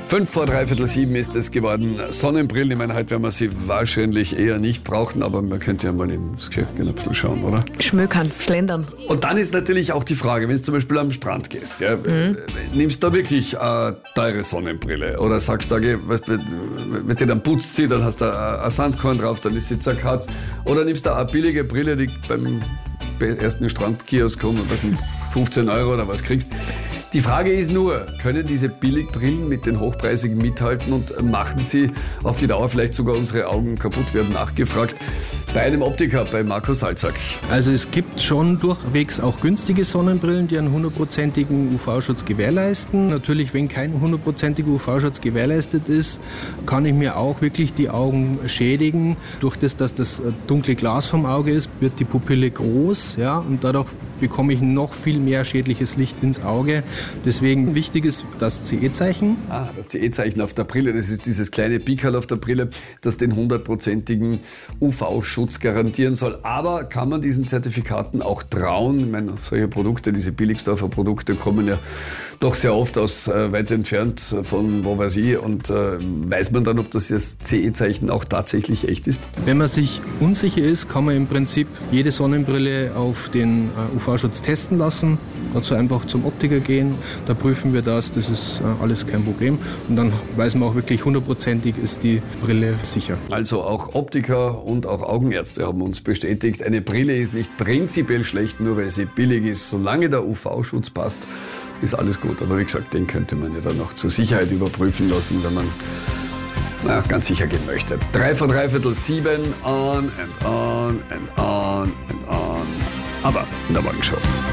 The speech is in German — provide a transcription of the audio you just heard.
6:05 ist es geworden. Sonnenbrillen, ich meine, heute werden wir sie wahrscheinlich eher nicht brauchen, aber man könnte ja mal ins Geschäft gehen, ein bisschen schauen, oder? Schmökern, schlendern. Und dann ist natürlich auch die Frage, wenn du zum Beispiel am Strand gehst, gell, nimmst du da wirklich eine teure Sonnenbrille? Oder sagst du, weißt, wenn du dann putzt sie, dann hast du ein Sandkorn drauf, dann ist sie zerkratzt. Oder nimmst du eine billige Brille, die beim ersten Strandkiosk kommt, was mit 15 € oder was kriegst. Die Frage ist nur, können diese Billigbrillen mit den hochpreisigen mithalten und machen sie auf die Dauer vielleicht sogar unsere Augen kaputt? Wir haben nachgefragt bei einem Optiker, bei Marco Salzack. Also es gibt schon durchwegs auch günstige Sonnenbrillen, die einen 100%igen UV-Schutz gewährleisten. Natürlich, wenn kein 100%iger UV-Schutz gewährleistet ist, kann ich mir auch wirklich die Augen schädigen. Durch das, dass das dunkle Glas vom Auge ist, wird die Pupille groß, ja, und dadurch bekomme ich noch viel mehr schädliches Licht ins Auge. Deswegen wichtig ist das CE-Zeichen. Das CE-Zeichen auf der Brille, das ist dieses kleine Pickerl auf der Brille, das den 100%igen UV-Schutz garantieren soll. Aber kann man diesen Zertifikaten auch trauen? Ich meine, solche Produkte, diese Billigsdorfer Produkte kommen ja doch sehr oft aus weit entfernt von wo weiß ich. Und weiß man dann, ob das CE-Zeichen auch tatsächlich echt ist? Wenn man sich unsicher ist, kann man im Prinzip jede Sonnenbrille auf den UV-Schutz testen lassen. Dazu einfach zum Optiker gehen, da prüfen wir das ist alles kein Problem. Und dann weiß man auch wirklich 100%ig ist die Brille sicher. Also auch Optiker und auch Augenärzte haben uns bestätigt, eine Brille ist nicht prinzipiell schlecht, nur weil sie billig ist. Solange der UV-Schutz passt, ist alles gut. Aber wie gesagt, den könnte man ja dann noch zur Sicherheit überprüfen lassen, wenn man ganz sicher gehen möchte. 6:03 on and on and on and on. Aber in der Morgenshow.